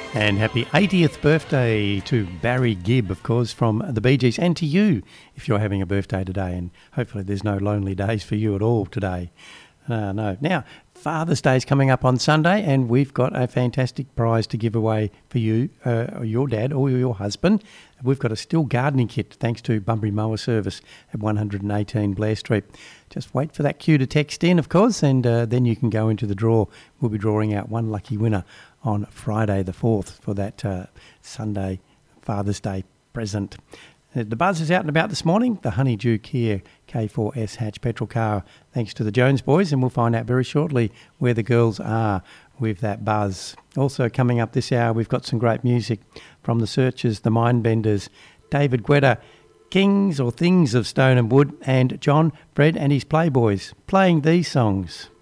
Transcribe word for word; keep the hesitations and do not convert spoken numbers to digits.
And happy eightieth birthday to Barry Gibb, of course, from the Bee Gees, and to you if you're having a birthday today. And hopefully there's no lonely days for you at all today. Uh, no. Now, Father's Day is coming up on Sunday, and we've got a fantastic prize to give away for you, uh, or your dad or your husband. We've got a Stihl gardening kit thanks to Bunbury Mower Service at one eighteen Blair Street. Just wait for that cue to text in, of course, and uh, then you can go into the draw. We'll be drawing out one lucky winner on Friday the fourth for that uh, Sunday Father's Day present. Uh, the buzz is out and about this morning. The Honeydew Kia K four S hatch petrol car, thanks to the Jones boys, and we'll find out very shortly where the girls are with that buzz. Also coming up this hour, we've got some great music from the Searchers, the Mindbenders, David Guetta, Kings or Things of Stone and Wood, and John Fred and his Playboys playing these songs.